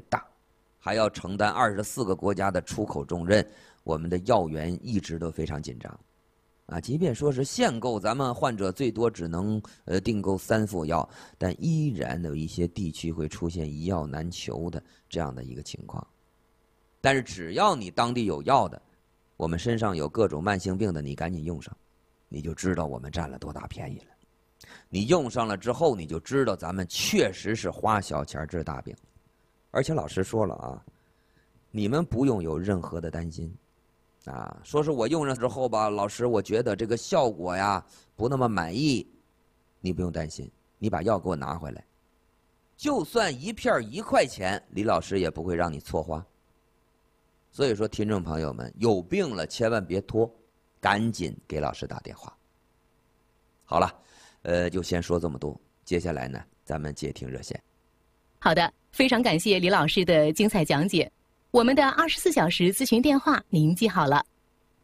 大，还要承担24个国家的出口重任，我们的药源一直都非常紧张。即便说是限购，咱们患者最多只能订购3副药，但依然有一些地区会出现一药难求的这样的一个情况。但是只要你当地有药的，我们身上有各种慢性病的，你赶紧用上，你就知道我们占了多大便宜了。你用上了之后，你就知道咱们确实是花小钱治大病。而且老师说了啊，你们不用有任何的担心说是我用上之后吧，老师我觉得这个效果呀不那么满意，你不用担心，你把药给我拿回来，就算一片1块钱，李老师也不会让你错花。所以说听众朋友们，有病了千万别拖，赶紧给老师打电话。好了，就先说这么多，接下来呢咱们接听热线。 好的，非常感谢李老师的精彩讲解。我们的24小时咨询电话您记好了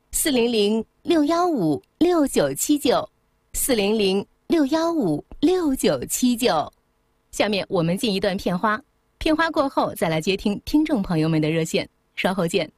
，400-615-6979，400-615-6979。下面我们进一段片花，片花过后再来接听听众朋友们的热线，稍后见。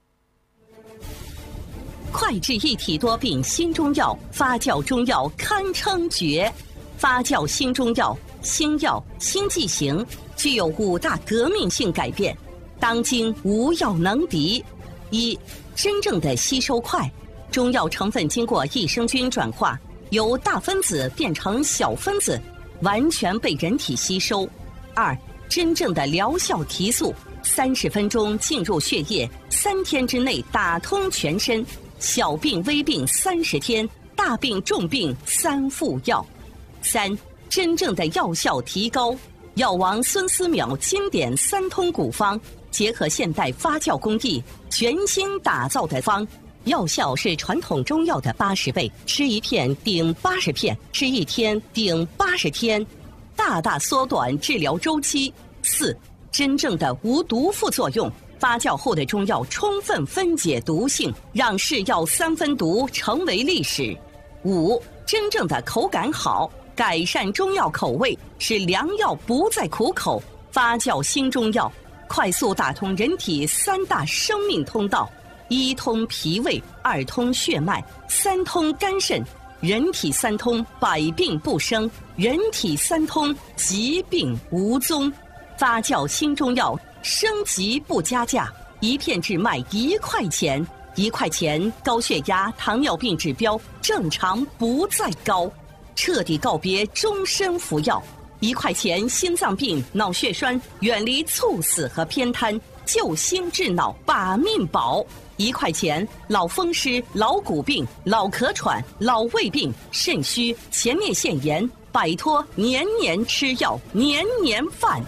快治一体多病新中药，发酵中药堪称绝。发酵新中药，新药新剂型，具有5大革命性改变，当今无药能敌。一、真正的吸收快，中药成分经过益生菌转化，由大分子变成小分子，完全被人体吸收。2、真正的疗效提速，30分钟进入血液，3天之内打通全身，小病微病30天，大病重病3副药。3、真正的药效提高，药王孙思邈经典3通古方，结合现代发酵工艺，全新打造的方，药效是传统中药的80倍，吃1片顶80片，吃1天顶80天，大大缩短治疗周期。4、真正的无毒副作用，发酵后的中药充分分解毒性，让是药3分毒成为历史。5、真正的口感好，改善中药口味，使良药不再苦口。发酵新中药，快速打通人体3大生命通道：1通脾胃，2通血脉，3通肝肾。人体3通，百病不生；人体3通，疾病无踪。发酵新中药，升级不加价，1片只卖1块钱，1块钱高血压、糖尿病指标正常不再高，彻底告别终身服药。1块钱心脏病、脑血栓远离猝死和偏瘫，救心治脑把命保。1块钱老风湿、老骨病、老咳喘、老胃病、肾虚、前列腺炎，摆脱年年吃药、年年犯。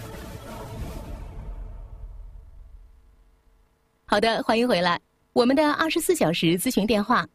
好的，欢迎回来。我们的24小时咨询电话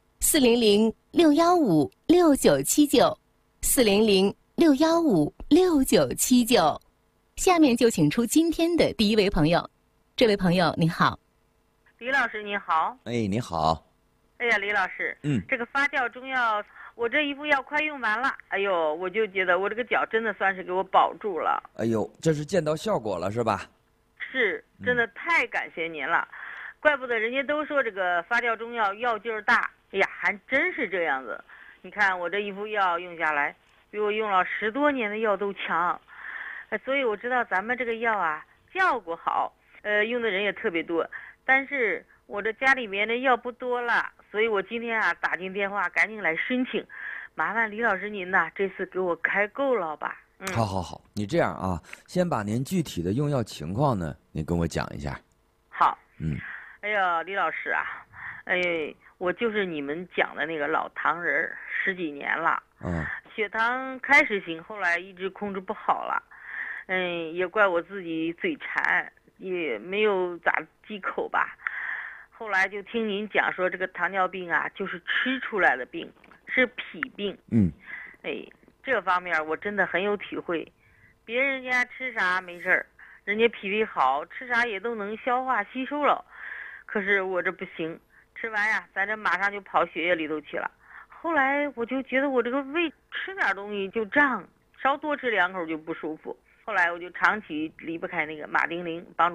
：400-615-6979，400-615-6979。下面就请出今天的第一位朋友。这位朋友你好。 李老师你好。 你好。 哎呀，李老师，这个发酵中药，我这1副药快用完了，哎呦，我就觉得我这个脚真的算是给我保住了。 哎呦，这是见到效果了是吧？ 是，真的太感谢您了，怪不得人家都说这个发酵中药药劲儿大，哎呀，还真是这样子。你看我这1副药用下来，比我用了10多年的药都强，所以我知道咱们这个药啊效果好，用的人也特别多。但是我这家里面的药不多了，所以我今天啊打进电话，赶紧来申请。麻烦李老师您呐，这次给我开够了吧？ 好，你这样啊，先把您具体的用药情况呢，您跟我讲一下。 好。哎呀，李老师啊，我就是你们讲的那个老糖人，10几年了。血糖开始行，后来一直控制不好了。也怪我自己嘴馋，也没有咋忌口吧。后来就听您讲说，这个糖尿病啊，就是吃出来的病，是脾病。这方面我真的很有体会。别人家吃啥没事儿，人家脾胃好，吃啥也都能消化吸收了。可是我这不行，吃完呀，咱这马上就跑血液里头去了。后来我就觉得我这个胃吃点东西就胀，稍多吃2口就不舒服。后来我就长期离不开那个马丁啉，帮助